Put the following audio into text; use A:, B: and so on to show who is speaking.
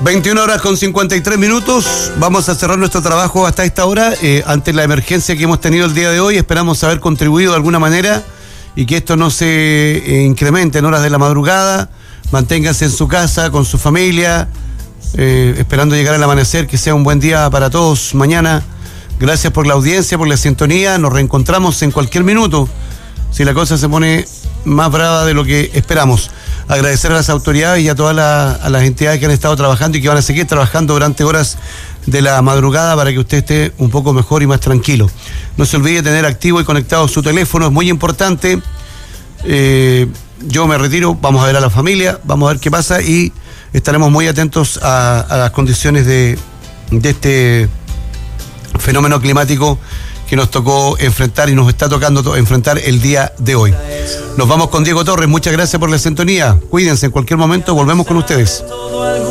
A: 21:53. Vamos a cerrar nuestro trabajo hasta esta hora. Ante la emergencia que hemos tenido el día de hoy, esperamos haber contribuido de alguna manera y que esto no se incremente en horas de la madrugada. Manténganse en su casa, con su familia, esperando llegar al amanecer, que sea un buen día para todos mañana. Gracias por la audiencia, por la sintonía. Nos reencontramos en cualquier minuto, si la cosa se pone más brava de lo que esperamos. Agradecer a las autoridades y a todas las entidades que han estado trabajando y que van a seguir trabajando durante horas de la madrugada para que usted esté un poco mejor y más tranquilo. No se olvide tener activo y conectado su teléfono, es muy importante. Yo me retiro, vamos a ver a la familia, vamos a ver qué pasa y estaremos muy atentos a las condiciones de este fenómeno climático que nos tocó enfrentar y nos está tocando enfrentar el día de hoy. Nos vamos con Diego Torres, muchas gracias por la sintonía. Cuídense, en cualquier momento volvemos con ustedes.